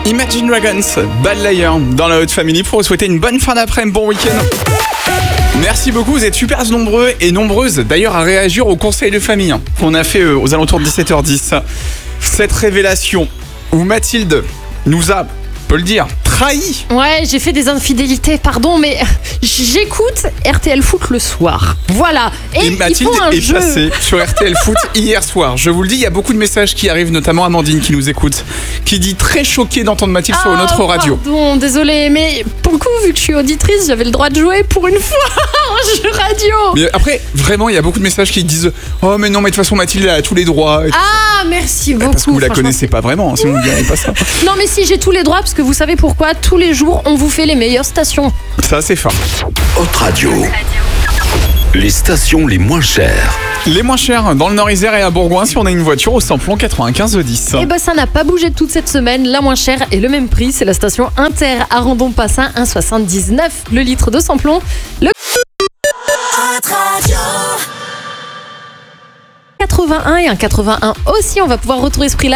Imagine Dragons, Bad Liar dans la Haute Family pour vous souhaiter une bonne fin d'après-midi, bon week-end. Merci beaucoup, vous êtes super nombreux et nombreuses d'ailleurs à réagir au conseil de famille qu'on a fait aux alentours de 17h10. Cette révélation où Mathilde nous a, on peut le dire, trahi. Ouais, j'ai fait des infidélités, pardon, mais j'écoute RTL Foot le soir. Voilà. Et Mathilde est passée sur RTL Foot hier soir. Je vous le dis, il y a beaucoup de messages qui arrivent, notamment Amandine qui nous écoute, qui dit très choquée d'entendre Mathilde sur notre radio. Pardon, désolée, mais pour le coup, vu que je suis auditrice, j'avais le droit de jouer pour une fois en jeu radio. Mais après, vraiment, il y a beaucoup de messages qui disent « Oh mais non, mais de toute façon, Mathilde a tous les droits. » Ah, merci beaucoup. Parce que vous la connaissez pas vraiment, sinon vous ne direz pas ça. Non mais si, j'ai tous les droits, parce que vous savez pourquoi, tous les jours, on vous fait les meilleures stations. Ça, c'est fort. Haute Radio. Les stations les moins chères. Les moins chères dans le Nord-Isère et à Bourgoin si on a une voiture au samplon 9510. Et bah ça n'a pas bougé toute cette semaine. La moins chère et le même prix, c'est la station Inter à Randon-Passin, 1,79 le litre de samplon. Le 81 et un 81 aussi, on va pouvoir retrouver ce prix-là.